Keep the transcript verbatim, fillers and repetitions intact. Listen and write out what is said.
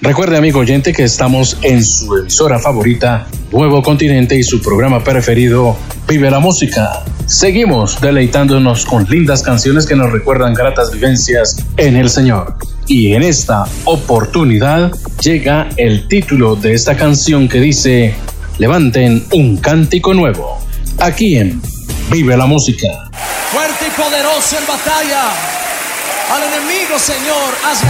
Recuerde, amigo oyente, que estamos en su emisora favorita, Nuevo Continente, y su programa preferido, Vive la Música. Seguimos deleitándonos con lindas canciones que nos recuerdan gratas vivencias en el Señor. Y en esta oportunidad llega el título de esta canción que dice: levanten un cántico nuevo, aquí en Vive la Música. Fuerte y poderoso en batalla, al enemigo, Señor, haz